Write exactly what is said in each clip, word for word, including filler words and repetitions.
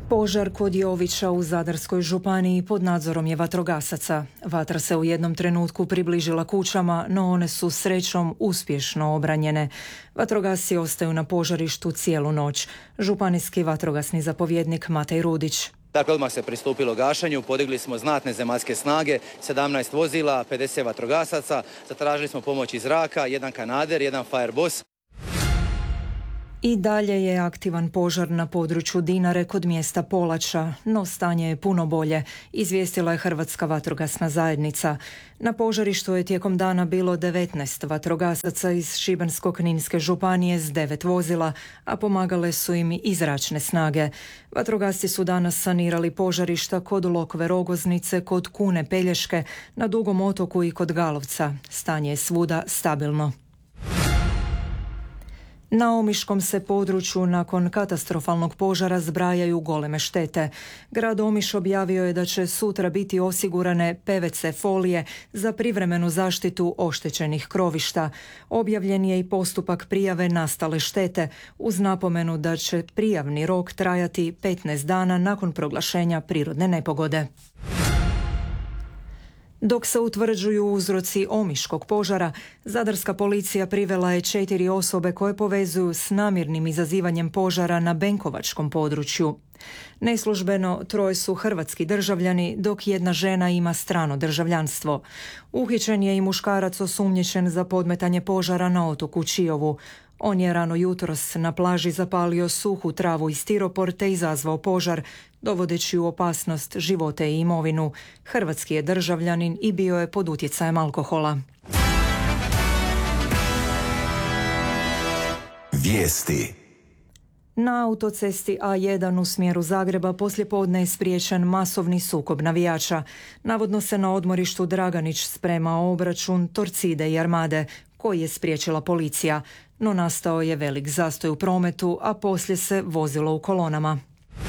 Požar kod Jovića u Zadarskoj županiji pod nadzorom je vatrogasaca. Vatra se u jednom trenutku približila kućama, no one su srećom uspješno obranjene. Vatrogasci ostaju na požarištu cijelu noć. Županijski vatrogasni zapovjednik Matej Rudić. Dakle, odmah se pristupilo gašenju, podigli smo znatne zemaljske snage, sedamnaest vozila, pedeset vatrogasaca, zatražili smo pomoć iz zraka, jedan kanader, jedan Fireboss. I dalje je aktivan požar na području Dinare kod mjesta Polača, no stanje je puno bolje, izvijestila je Hrvatska vatrogasna zajednica. Na požarištu je tijekom dana bilo devetnaest vatrogasaca iz Šibensko-kninske županije s devet vozila, a pomagale su im i zračne snage. Vatrogasci su danas sanirali požarišta kod Lokve Rogoznice, kod Kune Pelješke, na Dugom otoku i kod Galovca. Stanje je svuda stabilno. Na Omiškom se području nakon katastrofalnog požara zbrajaju goleme štete. Grad Omiš objavio je da će sutra biti osigurane P V C folije za privremenu zaštitu oštećenih krovišta. Objavljen je i postupak prijave nastale štete uz napomenu da će prijavni rok trajati petnaest dana nakon proglašenja prirodne nepogode. Dok se utvrđuju uzroci Omiškog požara, zadarska policija privela je četiri osobe koje povezuju s namjernim izazivanjem požara na Benkovačkom području. Neslužbeno troje su hrvatski državljani, dok jedna žena ima strano državljanstvo. Uhićen je i muškarac osumnjičen za podmetanje požara na otoku Čiovu. On je rano jutros na plaži zapalio suhu travu i stiropor te izazvao požar, dovodeći u opasnost živote i imovinu. Hrvatski je državljanin i bio je pod utjecajem alkohola. Vijesti. Na autocesti A jedan u smjeru Zagreba poslijepodne je spriječen masovni sukob navijača. Navodno se na odmorištu Draganić sprema obračun Torcide i Armade, koji je spriječila policija, no nastao je velik zastoj u prometu, a poslije se vozilo u kolonama.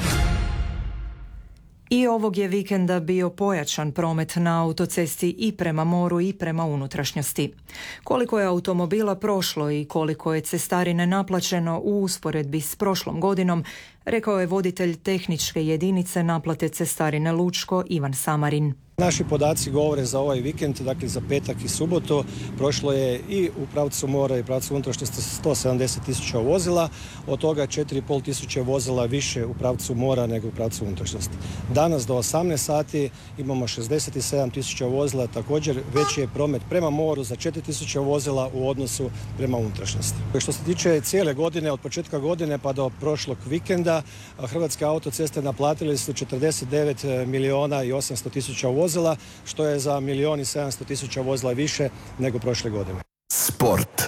I ovog je vikenda bio pojačan promet na autocesti i prema moru i prema unutrašnjosti. Koliko je automobila prošlo i koliko je cestarine naplaćeno u usporedbi s prošlom godinom, rekao je voditelj tehničke jedinice naplate cestarine Lučko Ivan Samarin. Naši podaci govore za ovaj vikend, dakle za petak i subotu, prošlo je i u pravcu mora i pravcu unutrašnjosti sto sedamdeset tisuća vozila, od toga četiri i pol tisuće vozila više u pravcu mora nego u pravcu unutrašnjosti. Danas do osamnaest sati imamo šezdeset sedam tisuća vozila, također veći je promet prema moru za četiri tisuće vozila u odnosu prema unutrašnjosti. Što se tiče cijele godine, od početka godine pa do prošlog vikenda, Hrvatske autoceste naplatili su četrdeset devet milijuna i osamsto tisuća vozila, što je za milijun i sedamsto tisuća vozila više nego prošle godine. Sport.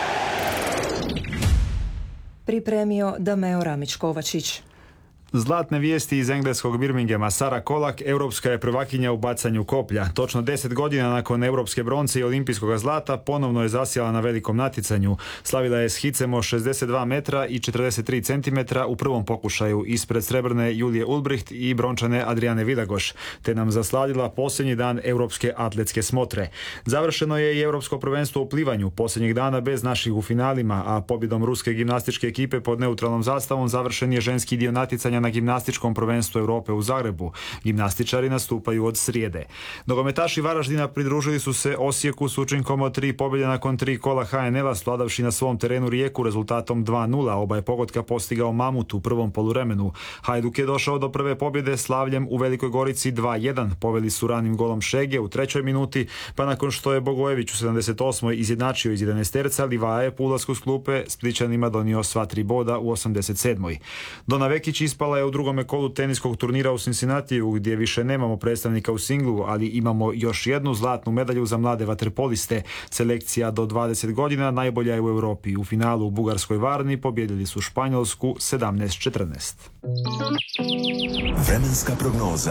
Pripremio Dameo Ramić-Kovačić. Zlatne vijesti iz engleskog Birminghama. Sara Kolak, europska je prvakinja u bacanju koplja. Točno deset godina nakon europske bronce i olimpijskog zlata ponovno je zasjala na velikom natjecanju. Slavila je s hicem od šezdeset dva metra i četrdeset tri centimetra u prvom pokušaju ispred srebrne Julije Ulbricht i brončane Adriane Vidagoš, te nam zasladila posljednji dan europske atletske smotre. Završeno je i europsko prvenstvo u plivanju, posljednjih dana bez naših u finalima, a pobjedom ruske gimnastičke ekipe pod neutralnom zastavom završen je ženski dio natjecanja na gimnastičkom prvenstvu Europe u Zagrebu. Gimnastičari nastupaju od srijede. Nogometaši Varaždina pridružili su se Osijeku s učinkom od tri pobjede nakon tri kola H N L-a, svladavši na svom terenu Rijeku rezultatom dva nula. Oba je pogotka postigao Mamut u prvom poluvremenu. Hajduk je došao do prve pobjede slavljem u Velikoj Gorici dva jedan. Poveli su ranim golom Šege u trećoj minuti, pa nakon što je Bogojević u sedamdeset osmoj izjednačio iz jedanaesterca, Livaja je po ulasku s klupe Splićanima donio sva tri boda u osamdeset sedmoj. Dona Vekić ispala je u drugome kolu teniskog turnira u Cincinnatiju, gdje više nemamo predstavnika u singlu, ali imamo još jednu zlatnu medalju za mlade vaterpoliste. Selekcija do dvadeset godina najbolja je u Europi. U finalu u bugarskoj Varni pobjedili su Španjolsku sedamnaest četrnaest. Vremenska prognoza.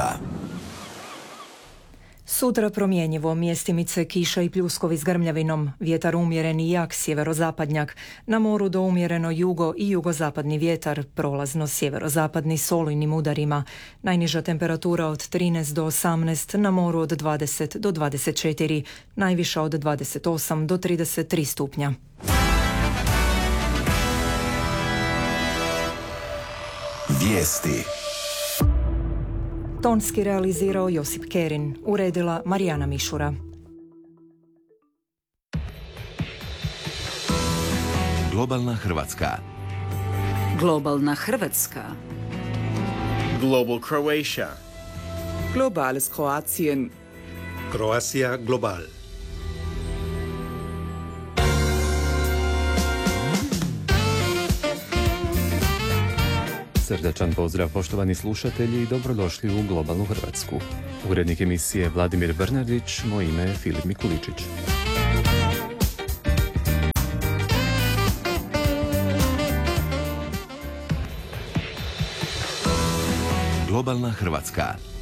Sutra promjenjivo, mjestimice kiša i pljuskovi s grmljavinom, vjetar umjeren i jak sjeverozapadnjak, na moru do umjereno jugo i jugozapadni vjetar, prolazno sjeverozapadni s olujnim udarima, najniža temperatura od trinaest do osamnaest, na moru od dvadeset do dvadeset četiri, najviša od dvadeset osam do trideset tri stupnja. Vijesti. Tonski realizirao Josip Kerin, uredila Marijana Mišura. Globalna Hrvatska. Globalna Hrvatska. Global Croatia. Globales Kroatien. Croatia Global. Srdačan pozdrav poštovani slušatelji i dobrodošli u Globalnu Hrvatsku. Urednik emisije Vladimir Bernardić, moje ime je Filip Mikuličić. Globalna Hrvatska.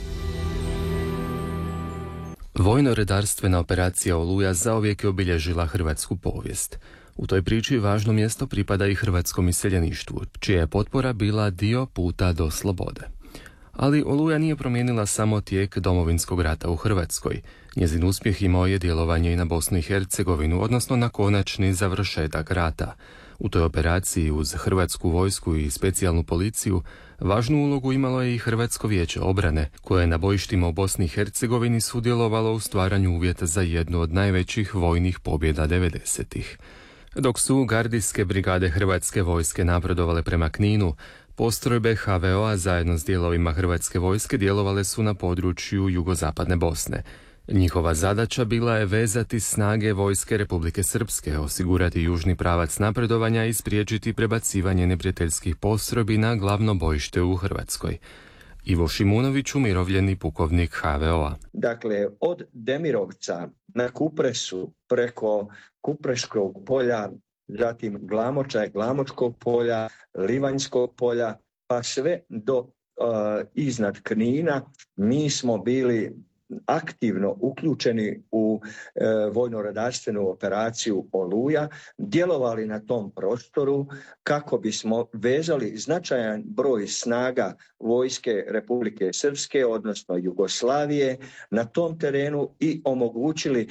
Vojno-redarstvena operacija Oluja zauvijek je obilježila hrvatsku povijest. U toj priči važno mjesto pripada i hrvatskom iseljeništvu, čija je potpora bila dio puta do slobode. Ali Oluja nije promijenila samo tijek Domovinskog rata u Hrvatskoj. Njezin uspjeh imao je djelovanje i na Bosnu i Hercegovinu, odnosno na konačni završetak rata. U toj operaciji uz hrvatsku vojsku i specijalnu policiju važnu ulogu imalo je i Hrvatsko vijeće obrane, koje je na bojištima u Bosni i Hercegovini sudjelovalo u stvaranju uvjeta za jednu od najvećih vojnih pobjeda devedesetih. Dok su gardijske brigade Hrvatske vojske napredovale prema Kninu, postrojbe ha ve o-a zajedno s dijelovima Hrvatske vojske djelovale su na području jugozapadne Bosne. Njihova zadaća bila je vezati snage vojske Republike Srpske, osigurati južni pravac napredovanja i spriječiti prebacivanje neprijateljskih postrojbi na glavno bojište u Hrvatskoj. Ivo Šimunović, umirovljeni pukovnik ha ve o-a. Dakle, od Demirovca na Kupresu preko Kupreškog polja, zatim Glamoča, Glamočkog polja, Livanjskog polja, pa sve do uh, iznad Knina, mi smo bili aktivno uključeni u e, vojno-redarstvenu operaciju Oluja, djelovali na tom prostoru kako bismo vezali značajan broj snaga vojske Republike Srpske, odnosno Jugoslavije, na tom terenu i omogućili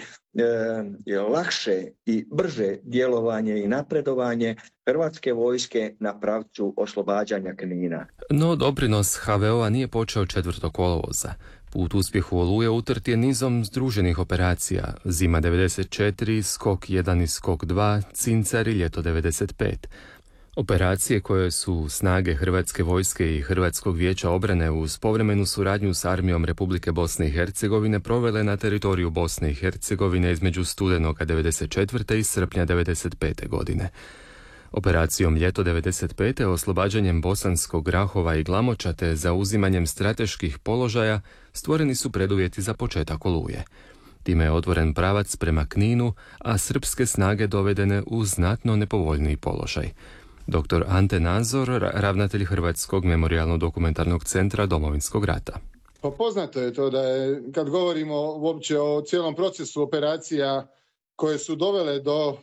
e, lakše i brže djelovanje i napredovanje Hrvatske vojske na pravcu oslobađanja Knina. No doprinos ha ve o-a nije počeo četvrtog kolovoza. Put uspjehu Oluje utrt je nizom združenih operacija, Zima devedeset četiri, Skok jedan i Skok dva, Cincar i Ljeto devedeset pet. Operacije koje su snage Hrvatske vojske i Hrvatskog vijeća obrane uz povremenu suradnju s armijom Republike Bosne i Hercegovine provele na teritoriju Bosne i Hercegovine između studenoga devedeset četvrte i srpnja devedeset pete godine. Operacijom Ljeto devedeset pete oslobađanjem Bosanskog, Grahova i Glamoča te zauzimanjem strateških položaja stvoreni su preduvjeti za početak Oluje. Time je otvoren pravac prema Kninu, a srpske snage dovedene u znatno nepovoljniji položaj. doktor Ante Nazor, ravnatelj Hrvatskog memorijalno-dokumentarnog centra Domovinskog rata. Pa poznato je to da je, kad govorimo uopće o cijelom procesu operacija koje su dovele do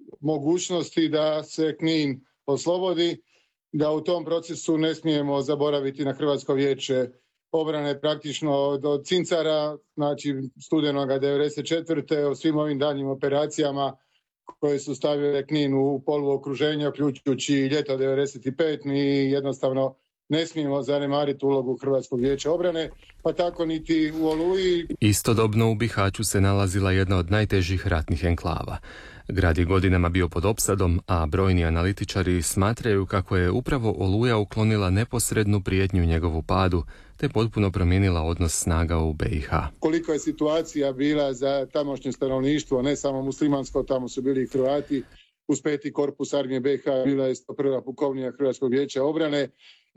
mogućnosti da se Knin oslobodi, da u tom procesu ne smijemo zaboraviti na Hrvatsko vijeće obrane praktično od Cincara, znači studenoga devedeset četvrte o svim ovim daljnjim operacijama koje su stavile Knin u poluokruženje, uključujući Ljeto devedeset pet. Mi jednostavno ne smijemo zanemariti ulogu Hrvatskog vijeća obrane, pa tako niti u Oluji. Istodobno u Bihaću se nalazila jedna od najtežih ratnih enklava. Grad je godinama bio pod opsadom, a brojni analitičari smatraju kako je upravo Oluja uklonila neposrednu prijetnju njegovu padu, te potpuno promijenila odnos snaga u be i ha. Koliko je situacija bila za tamošnje stanovništvo, ne samo muslimansko, tamo su bili i Hrvati, uz peti korpus armije be i ha bila je sto prva pukovnija Hrvatskog vijeća obrane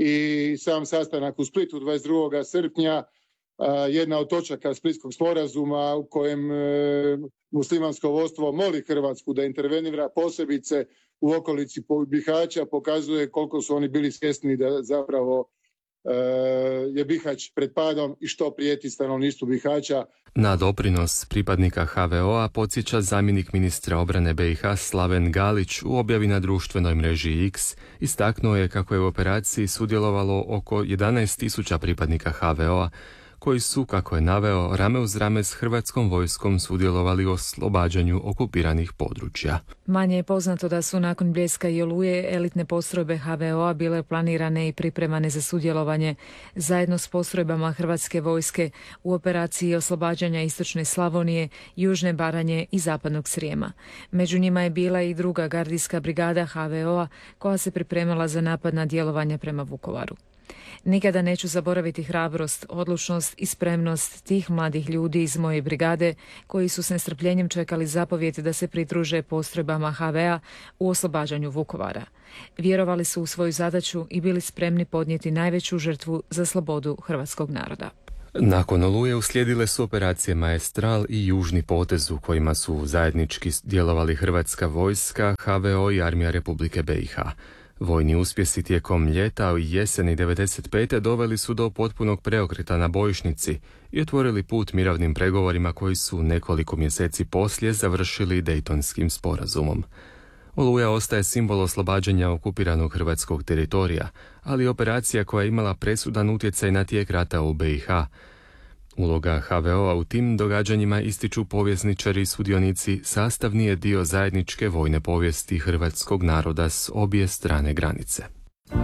i sam sastanak u Splitu dvadeset drugog srpnja, jedna od točaka Splitskog sporazuma u kojem e, muslimansko vodstvo moli Hrvatsku da intervenira posebice u okolici Bihaća, pokazuje koliko su oni bili svjesni da zapravo e, je Bihać pred padom i što prijeti stanovništvu Bihaća. Na doprinos pripadnika ha ve o-a podsjeća zamjenik ministra obrane be i ha Slaven Galić u objavi na društvenoj mreži X. Istaknuo je kako je u operaciji sudjelovalo oko jedanaest tisuća pripadnika ha ve o-a, koji su, kako je naveo, rame uz rame s hrvatskom vojskom sudjelovali u oslobađanju okupiranih područja. Manje je poznato da su nakon Bljeska i Oluje elitne postrojbe H V O-a bile planirane i pripremane za sudjelovanje zajedno s postrojbama hrvatske vojske u operaciji oslobađanja istočne Slavonije, južne Baranje i zapadnog Srijema. Među njima je bila i druga gardijska brigada H V O-a koja se pripremala za napad na djelovanje prema Vukovaru. Nikada neću zaboraviti hrabrost, odlučnost i spremnost tih mladih ljudi iz moje brigade koji su s nestrpljenjem čekali zapovjed da se pridruže postrojbama H V A u oslobađanju Vukovara. Vjerovali su u svoju zadaću i bili spremni podnijeti najveću žrtvu za slobodu hrvatskog naroda. Nakon Oluje uslijedile su operacije Maestral i Južni potez u kojima su zajednički djelovali hrvatska vojska, H V O i Armija Republike B i H. Vojni uspjesi tijekom ljeta i jeseni devedeset pete doveli su do potpunog preokreta na bojišnici i otvorili put mirovnim pregovorima koji su nekoliko mjeseci poslije završili Dejtonskim sporazumom. Oluja ostaje simbol oslobađanja okupiranog hrvatskog teritorija, ali operacija koja je imala presudan utjecaj na tijek rata u B i H. Uloga H V O-a u tim događanjima, ističu povjesničari i sudionici, sastavni je dio zajedničke vojne povijesti hrvatskog naroda s obje strane granice.